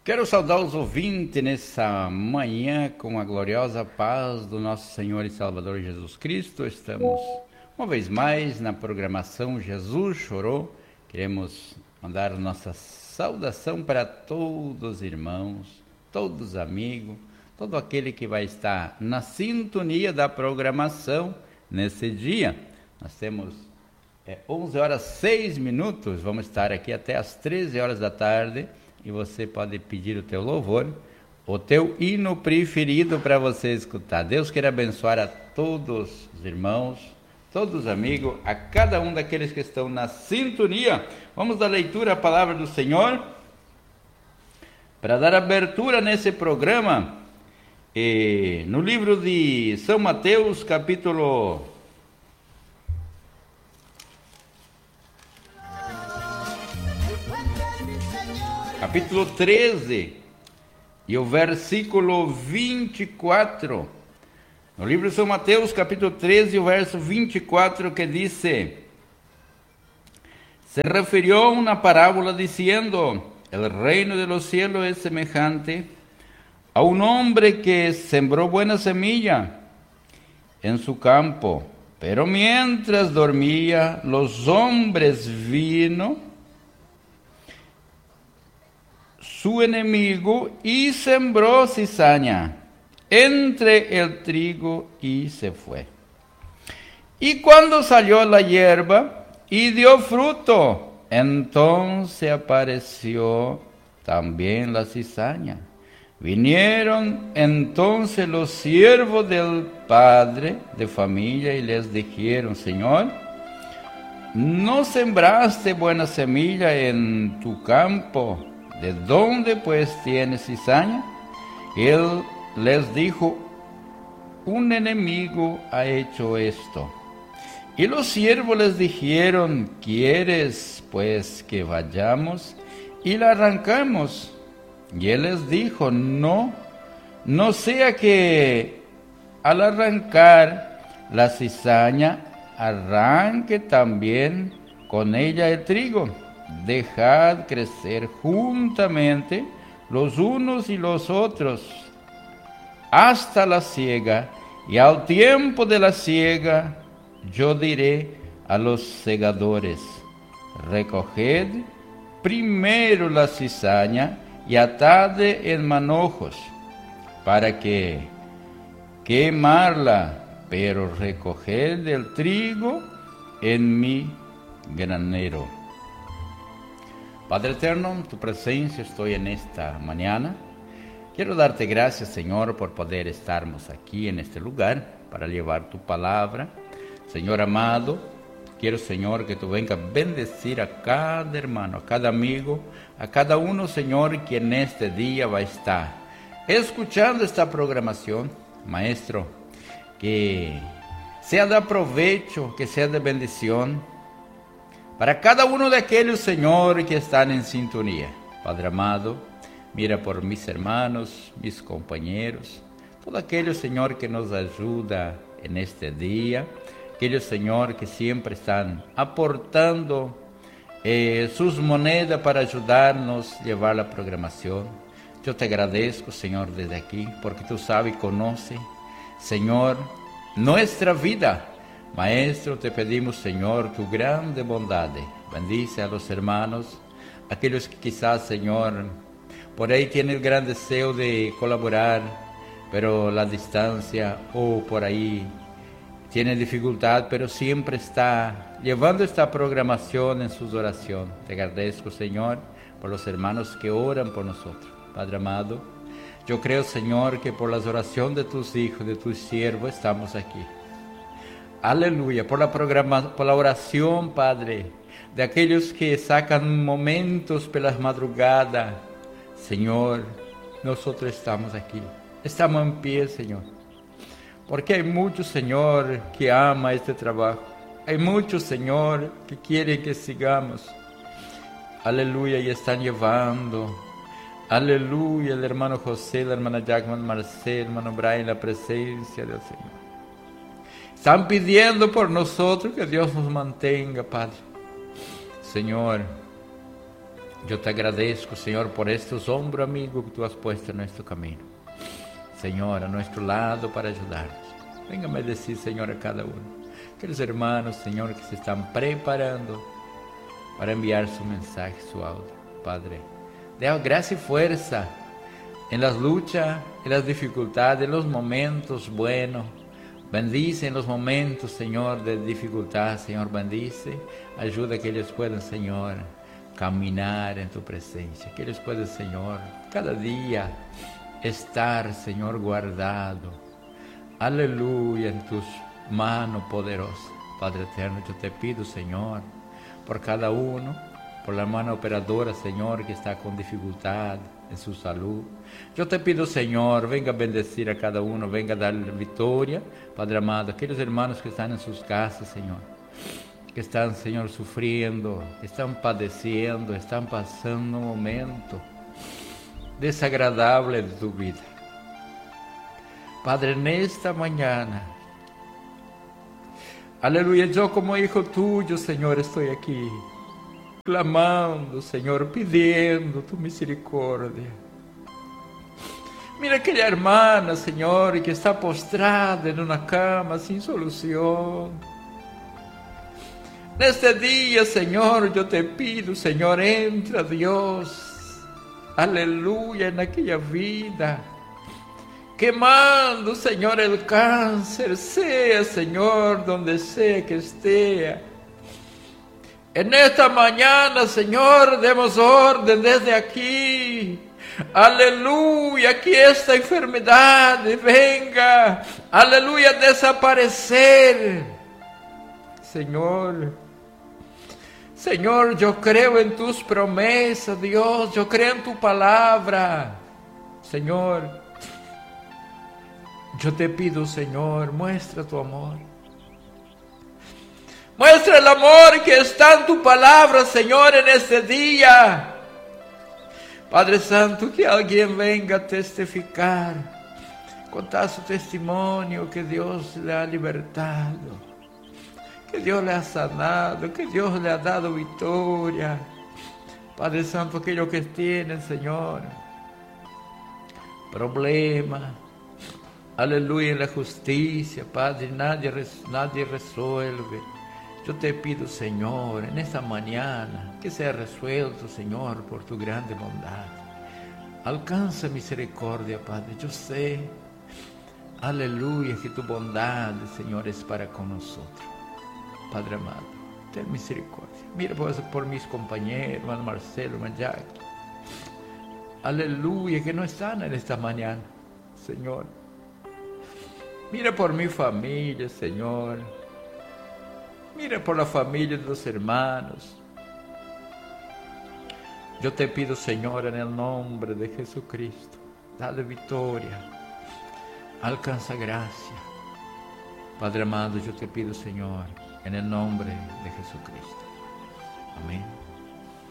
Quero saudar os ouvintes nessa manhã com a gloriosa paz do nosso Senhor e Salvador Jesus Cristo. Estamos uma vez mais na programação Jesus Chorou. Queremos mandar nossa saudação para todos os irmãos, todos os amigos, todo aquele que vai estar na sintonia da programação nesse dia. Nós temos 11 horas 6 minutos, vamos estar aqui até as 13 horas da tarde. E você pode pedir o teu louvor, o teu hino preferido para você escutar. Deus queira abençoar a todos os irmãos, todos os amigos, a cada um daqueles que estão na sintonia. Vamos dar leitura à palavra do Senhor. Para dar abertura nesse programa, no livro de São Mateus, capítulo 13, e o versículo 24. No livro de São Mateus, capítulo 13, o verso 24, que diz: se refirió una parábola diciendo: el reino de los cielos es semejante a un hombre que sembró buena semilla en su campo, pero mientras dormía, los hombres vino su enemigo y sembró cizaña entre el trigo y se fue. Y cuando salió la hierba y dio fruto, entonces apareció también la cizaña. Vinieron entonces los siervos del padre de familia y les dijeron: Señor, ¿no sembraste buena semilla en tu campo? ¿De dónde pues tienes cizaña? Él les dijo: un enemigo ha hecho esto. Y los siervos les dijeron: ¿quieres pues que vayamos y la arrancamos? Y él les dijo: no sea que al arrancar la cizaña arranque también con ella el trigo. Dejad crecer juntamente los unos y los otros hasta la siega, y al tiempo de la siega yo diré a los segadores: recoged primero la cizaña y atadla en manojos para que quemarla, pero recoged el trigo en mi granero. Padre eterno, en tu presencia estoy en esta mañana. Quiero darte gracias, Señor, por poder estarmos aquí en este lugar para llevar tu palabra. Señor amado, quiero, Señor, que tú vengas a bendecir a cada hermano, a cada amigo, a cada uno, Señor, que en este día va a estar escuchando esta programación. Maestro, que sea de provecho, que sea de bendición para cada uno de aquellos, Señor, que están en sintonía. Padre amado, mira por mis hermanos, mis compañeros, todos aquellos, Señor, que nos ayuda en este día, aquellos, Señor, que siempre están aportando sus monedas para ayudarnos a llevar la programación. Yo te agradezco, Señor, desde aquí, porque tú sabes y conoces, Señor, nuestra vida. Maestro, te pedimos, Señor, tu grande bondad. Bendice a los hermanos, aquellos que quizás, Señor, por ahí tienen el gran deseo de colaborar, pero la distancia o por ahí tiene dificultad, pero siempre está llevando esta programación en sus oraciones. Te agradezco, Señor, por los hermanos que oran por nosotros. Padre amado, yo creo, Señor, que por las oraciones de tus hijos, de tus siervos, estamos aquí. Aleluya, por la oración, Padre, de aquellos que sacan momentos pelas madrugadas. Señor, nosotros estamos aquí, estamos en pie, Señor, porque hay muchos, Señor, que ama este trabajo. Hay muchos, Señor, que quieren que sigamos. Aleluya, y están llevando. Aleluya, el hermano José, la hermana Jackman Marcel, el hermano Brian, la presencia del Señor. Están pidiendo por nosotros que Dios nos mantenga, Padre. Señor, Yo te agradezco, Señor, por estos hombres amigos que tú has puesto en nuestro camino. Señor, a nuestro lado para ayudarnos. Véngame a decir, Señor, a cada uno. Aquellos hermanos, Señor, que se están preparando para enviar su mensaje, su audio. Padre, dé gracia y fuerza en las luchas, en las dificultades, en los momentos buenos. Bendice en los momentos, Señor, de dificultad, Señor, bendice. Ayuda a que ellos puedan, Señor, caminar en tu presencia. Que ellos puedan, Señor, cada día estar, Señor, guardado. Aleluya, en tus manos poderosas. Padre eterno, yo te pido, Señor, por cada uno, por la mano operadora, Señor, que está con dificultad en su salud. Yo te pido, Señor, venga a bendecir a cada uno, venga a darle victoria, Padre amado, aquellos hermanos que están en sus casas, Señor, que están, Señor, sufriendo, están padeciendo, están pasando un momento desagradable de tu vida. Padre, en esta mañana, aleluya, yo como hijo tuyo, Señor, estoy aquí, clamando, Señor, pidiendo tu misericordia. Mira aquella hermana, Señor, que está postrada en una cama sin solución. En este día, Señor, yo te pido, Señor, entra, Dios, aleluya, en aquella vida, quemando, Señor, el cáncer, sea, Señor, donde sea que esté. En esta mañana, Señor, demos orden desde aquí. Aleluya, que esta enfermedad venga, aleluya, a desaparecer. Señor, yo creo en tus promesas, Dios, yo creo en tu palabra. Señor, yo te pido, Señor, muestra tu amor. Muestra el amor que está en tu palabra, Señor, en este día. Padre Santo, que alguien venga a testificar, contar su testimonio, que Dios le ha libertado, que Dios le ha sanado, que Dios le ha dado victoria. Padre Santo, aquellos que tienen, Señor, problemas, aleluya, en la justicia, Padre, nadie resuelve. Yo te pido, Señor, en esta mañana, que sea resuelto, Señor, por tu grande bondad. Alcanza misericordia, Padre. Yo sé, aleluya, que tu bondad, Señor, es para con nosotros. Padre amado, ten misericordia. Mira por mis compañeros, hermano Marcelo, hermano Jack. Aleluya, que no están en esta mañana, Señor. Mira por mi familia, Señor. Mira por la familia de los hermanos. Yo te pido, Señor, en el nombre de Jesucristo, dale victoria, alcanza gracia. Padre amado, yo te pido, Señor, en el nombre de Jesucristo. Amén.